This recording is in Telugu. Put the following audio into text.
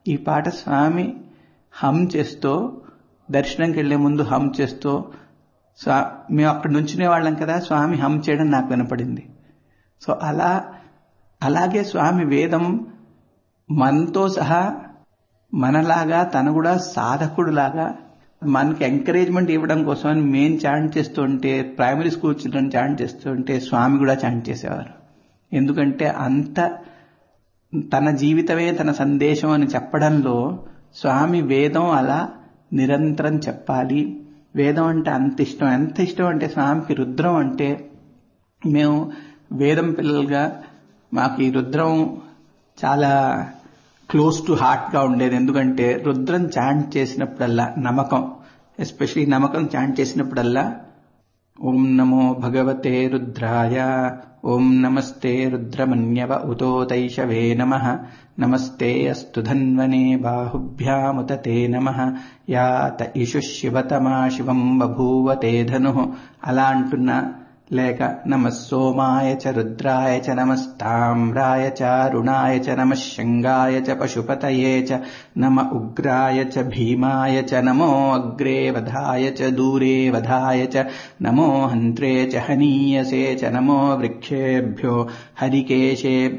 ఈ పాట స్వామి హమ్ చేస్తూ, దర్శనంకి వెళ్లే ముందు హమ్ చేస్తూ, మేము అక్కడ నుంచునే వాళ్ళం కదా, స్వామి హమ్ చేయడం నాకు వినపడింది. సో అలాగే స్వామి వేదం మనతో సహా మనలాగా తను కూడా సాధకుడులాగా మనకి ఎంకరేజ్మెంట్ ఇవ్వడం కోసమని మేము చాంట్ చేస్తుంటే, ప్రైమరీ స్కూల్ చిల్డ్రన్ చాంట్ చేస్తుంటే స్వామి కూడా చాంట్ చేసేవారు. ఎందుకంటే అంత తన జీవితమే తన సందేశం అని చెప్పడంలో స్వామి వేదం అలా నిరంతరం చెప్పాలి. వేదం అంటే అంత ఇష్టం. ఎంత ఇష్టం అంటే స్వామికి రుద్రం అంటే, మేము వేదం పిల్లలుగా మాకు ఈ రుద్రం చాలా క్లోజ్ టు హార్ట్ గా ఉండేది. ఎందుకంటే రుద్రం చాంట్ చేసినప్పుడల్లా నమకం, ఎస్పెషలీ నమకం చాంట్ చేసినప్పుడల్లా ఓం నమో భగవతే రుద్రాయ, ఓం నమస్తే రుద్రమన్యవ ఉతోతైషవే నమః, నమస్తే అస్తు ధన్వనే బాహుభ్యాముత తే నమః, యాత ఇషు శివతమా శివం బభూవ తే ధనుః అలా అంటున్నా, లేక నమః సోమాయ చ రుద్రాయ చ నమస్తామ్రాయ చ అరుణాయ చ నమః శంగాయ చ పశుపతయే చ నమ ఉగ్రాయ చ భీమాయ చ నమో అగ్రే వధాయ చ దూరే వధాయ చ నమో హంత్రే చ హనీయసే చ నమో వృక్షేభ్యో హరికేశే